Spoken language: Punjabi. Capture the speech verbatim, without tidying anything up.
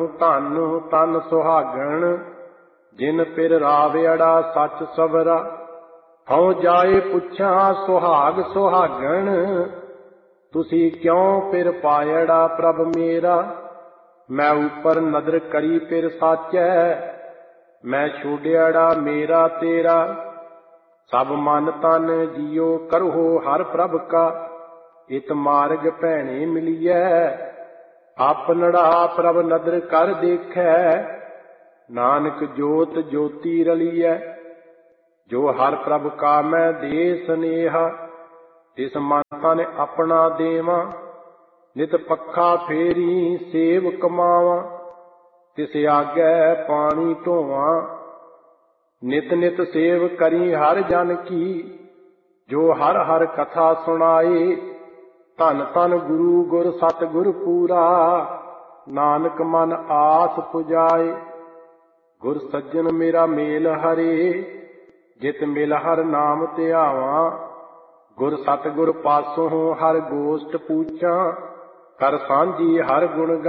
ਧਨ ਤਨ ਸੁਹਾਗਣ, ਜਿਨ ਪਿਰ ਰਾਵਿਆੜਾ ਸੱਚ ਸਵਰਾ। ਹਉ ਜਾਏ ਪੁੱਛਾਂ ਸੁਹਾਗ ਸੁਹਾਗਣ, ਤੁਸੀਂ ਕਿਉਂ ਪਿਰ ਪਾਇੜਾ ਪ੍ਰਭ ਮੇਰਾ। ਮੈਂ ਉੱਪਰ ਨਦਰ ਕਰੀ ਪਿਰ ਸਾਚੈ, ਮੈਂ ਛੋੜਿਆੜਾ ਮੇਰਾ ਤੇਰਾ। ਸਭ ਮਨ ਤਨ ਜੀਓ ਕਰੋ ਹਰ ਪ੍ਰਭ ਕਾ, ਇਤ ਮਾਰਗ ਭੈਣੇ ਮਿਲੀਐ। ਆਪਨੜਾ ਪ੍ਰਭ ਨਦਰ ਕਰ ਦੇਖੈ, ਨਾਨਕ ਜੋਤ ਜੋਤੀ ਰਲੀਐ। ਜੋ ਹਰ ਪ੍ਰਭ ਕਾ ਮੈਂ ਦੇ ਸਨੇਹਾ, ਤਿਸ ਮਨ ਤਨ ਆਪਣਾ ਦੇਵਾਂ। ਨਿਤ ਪੱਖਾ ਫੇਰੀ ਸੇਵ ਕਮਾਵਾਂ, ਤਿਸ ਆਗੈ ਪਾਣੀ ਢੋਵਾਂ। ਨਿਤ ਨਿਤ ਸੇਵ ਕਰੀ ਹਰ ਜਨ ਕੀ, ਜੋ ਹਰ ਹਰ ਕਥਾ ਸੁਣਾਏ। ਧੰਨ ਧੰਨ ਗੁਰੂ ਗੁਰ ਸਤਿਗੁਰ ਪੂਰਾ, ਨਾਨਕ ਮਨ ਆਸ ਪੁਜਾਏ। ਗੁਰ ਸੱਜਣ ਮੇਰਾ ਮੇਲ ਹਰੇ, ਜਿਤ ਮਿਲ ਹਰ ਨਾਮ ਧਿਆਵਾਂ। ਗੁਰ ਸਤਿਗੁਰ ਪਾਸੋਂ ਹਰ ਗੋਸ਼ਟ ਪੂਛਾਂ, ਕਰ ਸਾਂਝੀ ਹਰ ਗੁਣ